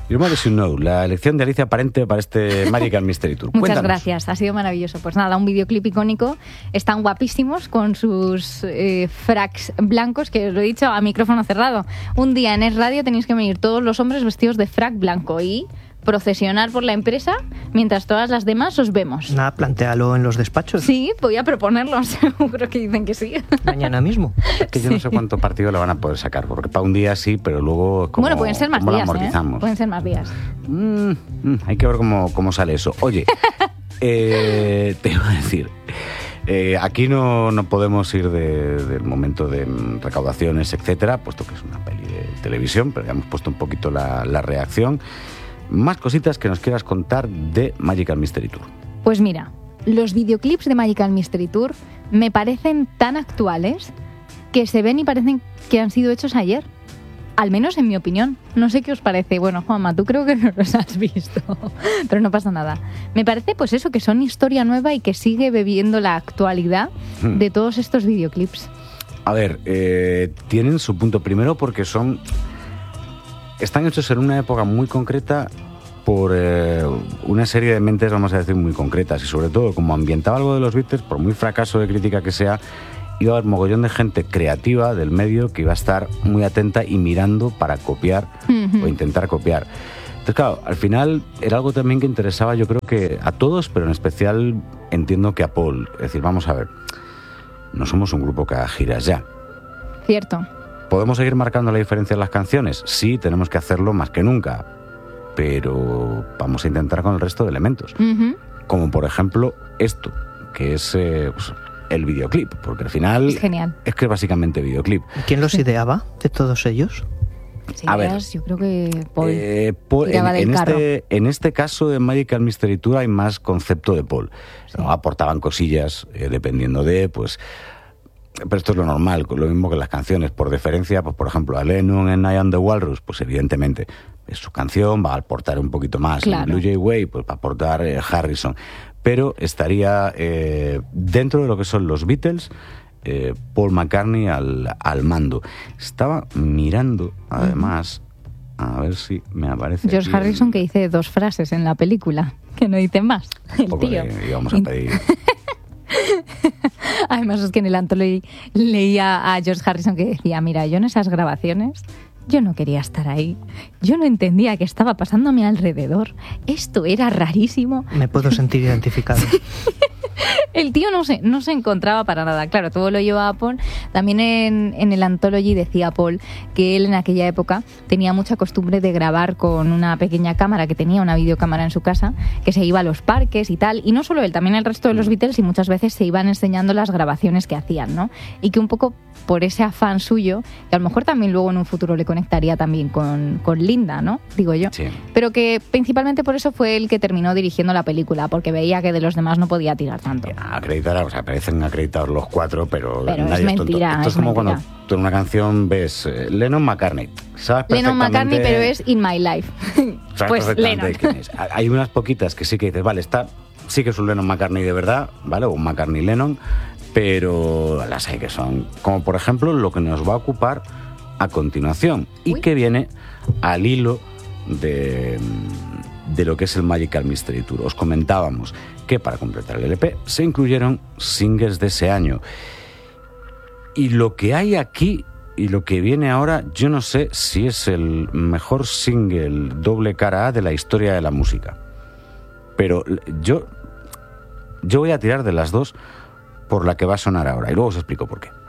Your Mother Should Know, la elección de Alicia Parente para este Magical Mystery Tour. Muchas Cuéntanos. gracias, ha sido maravilloso. Pues nada, un videoclip icónico. Están guapísimos con sus fracs blancos, que os lo he dicho a micrófono cerrado. Un día en Es Radio tenéis que venir todos los hombres vestidos de frac blanco y procesionar por la empresa mientras todas las demás os vemos. Nada, plantéalo en los despachos. Sí, voy a proponerlo, seguro que dicen que sí. Mañana mismo. Que yo no sé cuánto partido le van a poder sacar, porque para un día sí, pero luego como, bueno, pueden ser más ¿cómo lo días, amortizamos? Pueden ser más días. Hay que ver cómo sale eso. Oye, te iba a decir, aquí no podemos ir del momento de recaudaciones, etcétera, puesto que es una peli de televisión, pero ya hemos puesto un poquito la reacción. Más cositas que nos quieras contar de Magical Mystery Tour. Pues mira, los videoclips de Magical Mystery Tour me parecen tan actuales que se ven y parecen que han sido hechos ayer. Al menos en mi opinión. No sé qué os parece. Bueno, Juanma, tú creo que no los has visto, pero no pasa nada. Me parece pues eso, que son historia nueva y que sigue bebiendo la actualidad de todos estos videoclips. A ver, tienen su punto primero porque están hechos en una época muy concreta por una serie de mentes, vamos a decir, muy concretas, y sobre todo, como ambientaba algo de los Beatles, por muy fracaso de crítica que sea, iba a haber mogollón de gente creativa del medio que iba a estar muy atenta y mirando para copiar o intentar copiar. Entonces, claro, al final era algo también que interesaba, yo creo que a todos, pero en especial entiendo que a Paul. Es decir, vamos a ver, no somos un grupo que haga giras ya. Cierto. ¿Podemos seguir marcando la diferencia en las canciones? Sí, tenemos que hacerlo más que nunca, pero vamos a intentar con el resto de elementos. Como por ejemplo esto, que es pues, el videoclip, porque al final es genial. Es que es básicamente videoclip. ¿Quién los ideaba de todos ellos? Sí, a ver, yo creo que Paul en este caso de Magical Mystery Tour hay más concepto de Paul. Sí. ¿No? Aportaban cosillas dependiendo de, pues... Pero esto es lo normal, lo mismo que las canciones. Por deferencia, pues por ejemplo, a Lennon en I Am the Walrus, pues evidentemente es su canción, va a aportar un poquito más. Claro. En Blue Jay Way, pues va a aportar Harrison. Pero estaría dentro de lo que son los Beatles, Paul McCartney al mando. Estaba mirando, además, a ver si me aparece George Harrison, que dice 2 frases en la película, que no dice más. El tío. Íbamos a pedir... Además es que en el Anthology leía a George Harrison que decía, mira, yo en esas grabaciones yo no quería estar ahí, yo no entendía qué estaba pasando a mi alrededor, esto era rarísimo. Me puedo sentir identificado. El tío no se encontraba para nada. Claro, todo lo llevaba Paul. También en el Anthology decía Paul que él en aquella época tenía mucha costumbre de grabar con una pequeña cámara que tenía, una videocámara en su casa, que se iba a los parques y tal. Y no solo él, también el resto de los Beatles, y muchas veces se iban enseñando las grabaciones que hacían, ¿no? Y que un poco por ese afán suyo, que a lo mejor también luego en un futuro le conectaría también con Linda, ¿no? Digo yo. Sí. Pero que principalmente por eso fue el que terminó dirigiendo la película, porque veía que de los demás no podía tirar tanto. Acreditar, o sea, parecen acreditados los 4, pero nadie es mentira, tonto. Esto es como mentira. cuando tú en una canción ves Lennon-McCartney. ¿Sabes Lennon McCartney, pero es In My Life. ¿Sabes Pues perfectamente Lennon. quién es? Hay unas poquitas que sí que dices, vale, sí que es un Lennon-McCartney de verdad, ¿vale? O un McCartney-Lennon, pero las hay que son, como por ejemplo lo que nos va a ocupar a continuación y que viene al hilo de lo que es el Magical Mystery Tour. Os comentábamos que para completar el LP se incluyeron singles de ese año. Y lo que hay aquí y lo que viene ahora, yo no sé si es el mejor single doble cara A de la historia de la música. Pero yo voy a tirar de las dos por la que va a sonar ahora. Y luego os explico por qué.